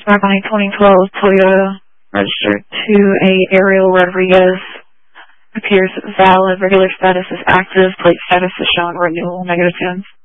Marconi 2012 Toyota registered to a Ariel Rodriguez. Appears valid. Regular status is active. Plate status is shown renewal. -10.